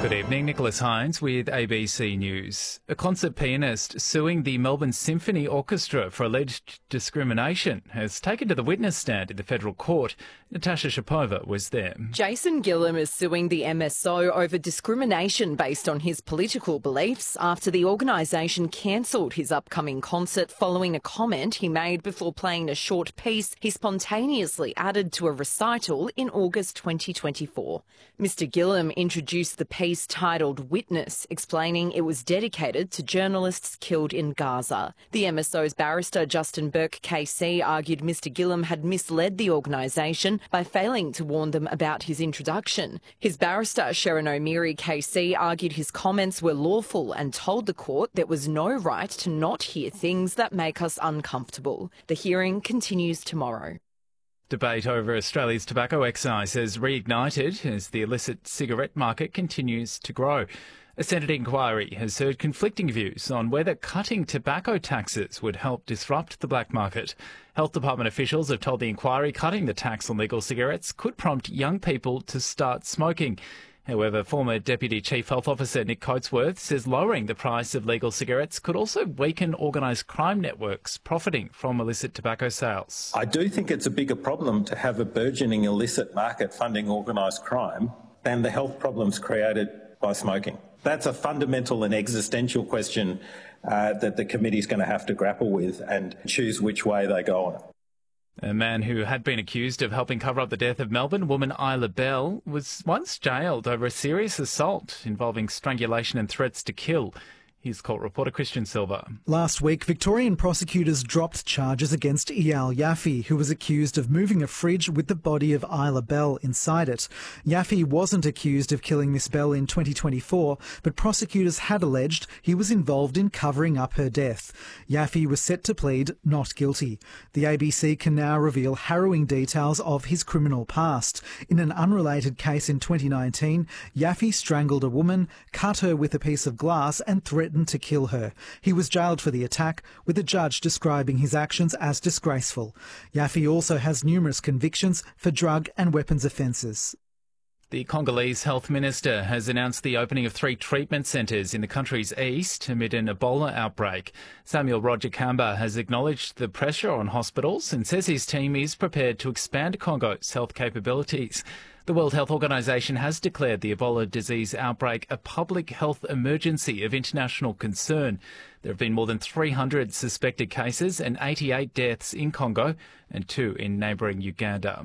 Good evening, Nicholas Hines with ABC News. A concert pianist suing the Melbourne Symphony Orchestra for alleged discrimination has taken to the witness stand in the federal court. Natasha Shapova was there. Jason Gillam is suing the MSO over discrimination based on his political beliefs after the organisation cancelled his upcoming concert following a comment he made before playing a short piece he spontaneously added to a recital in August 2024. Mr Gillam introduced the piece titled Witness, explaining it was dedicated to journalists killed in Gaza. The MSO's barrister Justin Burke KC argued Mr Gillam had misled the organisation by failing to warn them about his introduction. His barrister Sharon O'Meary KC argued his comments were lawful and told the court there was no right to not hear things that make us uncomfortable. The hearing continues tomorrow. Debate over Australia's tobacco excise has reignited as the illicit cigarette market continues to grow. A Senate inquiry has heard conflicting views on whether cutting tobacco taxes would help disrupt the black market. Health Department officials have told the inquiry cutting the tax on legal cigarettes could prompt young people to start smoking. However, former Deputy Chief Health Officer Nick Coatsworth says lowering the price of legal cigarettes could also weaken organised crime networks profiting from illicit tobacco sales. I do think it's a bigger problem to have a burgeoning illicit market funding organised crime than the health problems created by smoking. That's a fundamental and existential question that the committee is going to have to grapple with and choose which way they go on it. A man who had been accused of helping cover up the death of Melbourne woman Isla Bell was once jailed over a serious assault involving strangulation and threats to kill. Here's court reporter Christian Silva. Last week, Victorian prosecutors dropped charges against Eyal Yaffe, who was accused of moving a fridge with the body of Isla Bell inside it. Yaffe wasn't accused of killing Miss Bell in 2024, but prosecutors had alleged he was involved in covering up her death. Yaffe was set to plead not guilty. The ABC can now reveal harrowing details of his criminal past. In an unrelated case in 2019, Yaffe strangled a woman, cut her with a piece of glass and threatened to kill her. He was jailed for the attack, with a judge describing his actions as disgraceful. Yaffe also has numerous convictions for drug and weapons offences. The Congolese health minister has announced the opening of 3 treatment centres in the country's east amid an Ebola outbreak. Samuel Roger Kamba has acknowledged the pressure on hospitals and says his team is prepared to expand Congo's health capabilities. The World Health Organization has declared the Ebola disease outbreak a public health emergency of international concern. There have been more than 300 suspected cases and 88 deaths in Congo and 2 in neighbouring Uganda.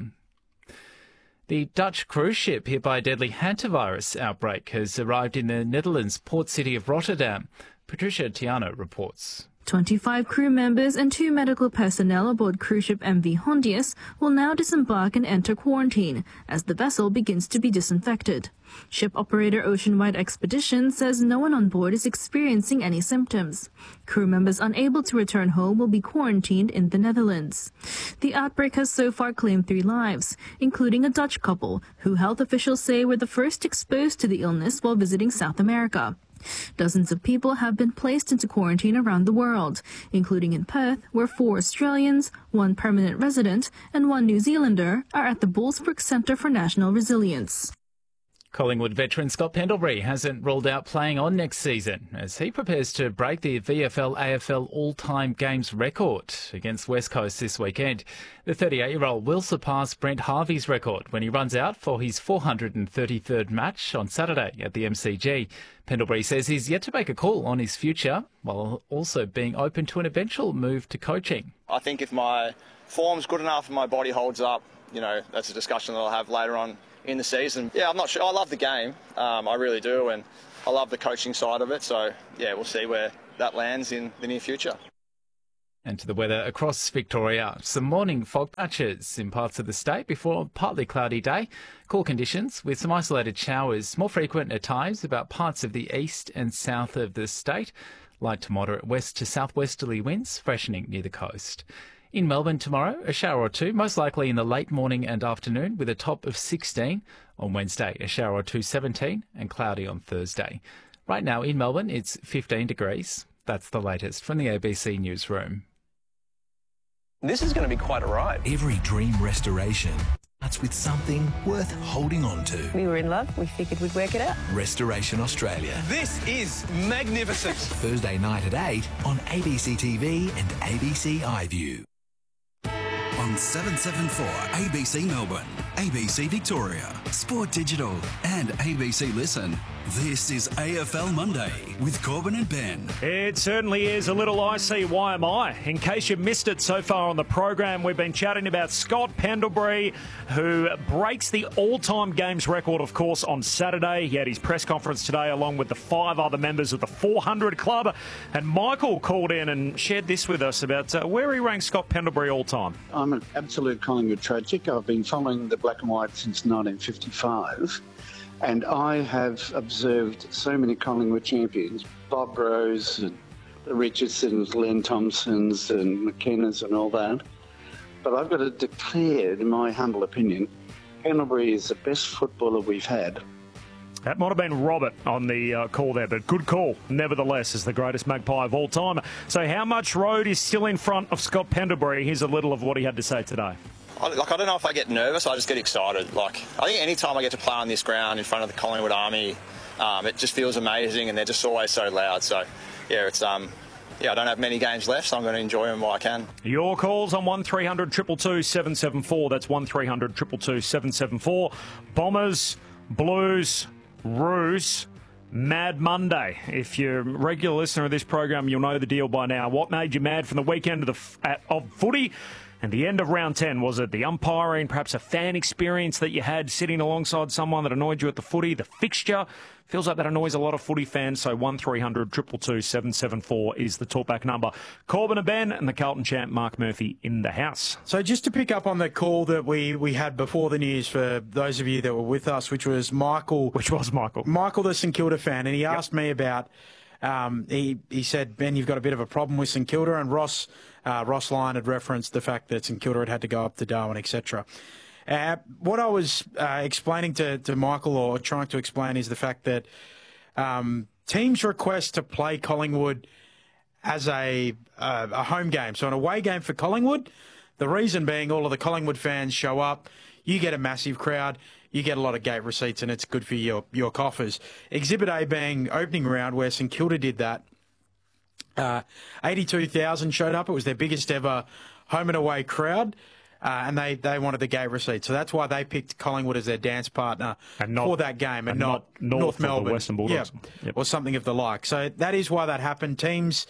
The Dutch cruise ship hit by a deadly hantavirus outbreak has arrived in the Netherlands' port city of Rotterdam. Patricia Tiano reports. 25 crew members and 2 medical personnel aboard cruise ship MV Hondius will now disembark and enter quarantine as the vessel begins to be disinfected. Ship operator Oceanwide Expedition says no one on board is experiencing any symptoms. Crew members unable to return home will be quarantined in the Netherlands. The outbreak has so far claimed 3 lives, including a Dutch couple who health officials say were the first exposed to the illness while visiting South America. Dozens of people have been placed into quarantine around the world, including in Perth, where 4 Australians, 1 permanent resident and 1 New Zealander are at the Bullsbrook Centre for National Resilience. Collingwood veteran Scott Pendlebury hasn't ruled out playing on next season as he prepares to break the VFL-AFL all-time games record against West Coast this weekend. The 38-year-old will surpass Brent Harvey's record when he runs out for his 433rd match on Saturday at the MCG. Pendlebury says he's yet to make a call on his future, while also being open to an eventual move to coaching. I think if my form's good enough and my body holds up, that's a discussion that I'll have later on in the season. Yeah, I'm not sure. I love the game. I really do, and I love the coaching side of it. So, yeah, we'll see where that lands in the near future. And to the weather across Victoria. Some morning fog patches in parts of the state before a partly cloudy day. Cool conditions with some isolated showers, more frequent at times about parts of the east and south of the state. Light to moderate west to southwesterly winds, freshening near the coast. In Melbourne tomorrow, a shower or 2, most likely in the late morning and afternoon with a top of 16. On Wednesday, a shower or 2, 17, and cloudy on Thursday. Right now in Melbourne, it's 15 degrees. That's the latest from the ABC Newsroom. This is going to be quite a ride. Every dream restoration, a starts with something worth holding on to. We were in love. We figured we'd work it out. Restoration Australia. This is magnificent. Thursday night at 8 on ABC TV and ABC iView. On 774 ABC Melbourne, ABC Victoria, Sport Digital and ABC Listen. This is AFL Monday with Corbin and Ben. It certainly is a little icy. Why am I? In case you missed it so far on the program, we've been chatting about Scott Pendlebury, who breaks the all-time games record, of course, on Saturday. He had his press conference today along with the 5 other members of the 400 Club. And Michael called in and shared this with us about where he ranks Scott Pendlebury all-time. I'm an absolute Collingwood tragic. I've been following the black and white since 1955. And I have observed so many Collingwood champions, Bob Rose and the Richardsons, Len Thompsons and McKennas and all that. But I've got to declare, in my humble opinion, Pendlebury is the best footballer we've had. That might have been Robert on the call there, but good call, nevertheless, as the greatest Magpie of all time. So how much road is still in front of Scott Pendlebury? Here's a little of what he had to say today. I don't know if I get nervous. I just get excited. I think any time I get to play on this ground in front of the Collingwood Army, it just feels amazing, and they're just always so loud. So, yeah, it's I don't have many games left, so I'm going to enjoy them while I can. Your calls on 1300 222 774. That's 1300 222 774. Bombers, Blues, Roos. Mad Monday. If you're a regular listener of this program, you'll know the deal by now. What made you mad from the weekend of footy? And the end of round 10, was it the umpiring, perhaps a fan experience that you had sitting alongside someone that annoyed you at the footy? The fixture feels like that annoys a lot of footy fans. So 1300 222 774 is the talkback number. Corbin and Ben and the Carlton champ Mark Murphy in the house. So just to pick up on the call that we had before the news for those of you that were with us, which was Michael. Michael, the St Kilda fan, and he asked me about. He said, Ben, you've got a bit of a problem with St Kilda, and Ross Lyon had referenced the fact that St Kilda had to go up to Darwin, etc. What I was explaining to Michael, or trying to explain, is the fact that teams' request to play Collingwood as a home game, so an away game for Collingwood, the reason being all of the Collingwood fans show up, you get a massive crowd, you get a lot of gate receipts, and it's good for your coffers. Exhibit A being opening round, where St Kilda did that. 82,000 showed up. It was their biggest ever home and away crowd, and they wanted the gate receipt. So that's why they picked Collingwood as their dance partner for that game, and not North Melbourne, the Western Bulldogs, or something of the like. So that is why that happened. Teams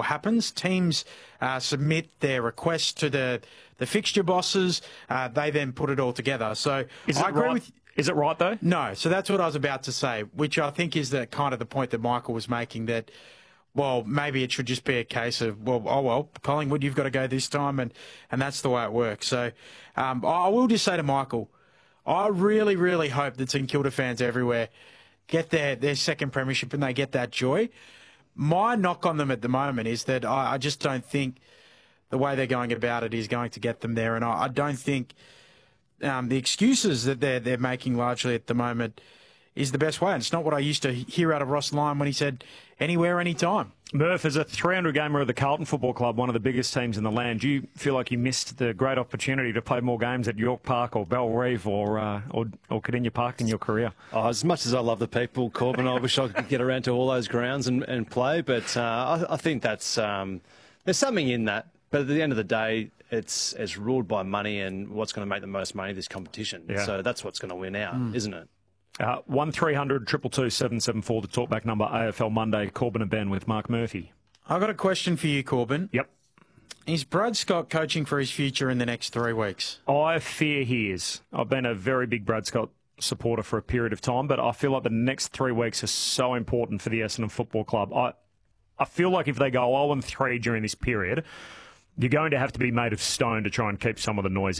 submit their requests to the fixture bosses. They then put it all together. So I agree with. Is it right though? No. So that's what I was about to say, which I think is the kind of the point that Michael was making, that, well, maybe it should just be a case of, Collingwood, you've got to go this time, and that's the way it works. So I will just say to Michael, I really, really hope that St Kilda fans everywhere get their second premiership and they get that joy. My knock on them at the moment is that I just don't think the way they're going about it is going to get them there, and I don't think the excuses that they're making largely at the moment is the best way. And it's not what I used to hear out of Ross Lyon when he said anywhere, anytime. Murph, as a 300 gamer of the Carlton Football Club, one of the biggest teams in the land, do you feel like you missed the great opportunity to play more games at York Park or Bellerive or Cardinia Park in your career? Oh, as much as I love the people, Corbin, I wish I could get around to all those grounds and play. But I think that's there's something in that. But at the end of the day, it's ruled by money and what's going to make the most money this competition. Yeah. So that's what's going to win out, isn't it? 1300 222 774, the talkback number, AFL Monday. Corbin and Ben with Mark Murphy. I've got a question for you, Corbin. Yep. Is Brad Scott coaching for his future in the next 3 weeks? I fear he is. I've been a very big Brad Scott supporter for a period of time, but I feel like the next 3 weeks are so important for the Essendon Football Club. I feel like if they go 0-3 during this period, you're going to have to be made of stone to try and keep some of the noise